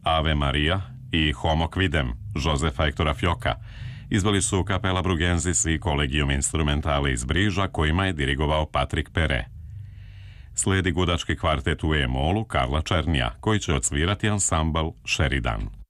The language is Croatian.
Ave Maria i Homo Quidem Josefa Hektora Fjoka izveli su Kapela Brugenzis i Collegium Instrumentale iz Briža, kojima je dirigovao Patrick Perret. Slijedi gudački kvartet u E-molu Karla Černija, koji će odsvirati ansambl Sheridan.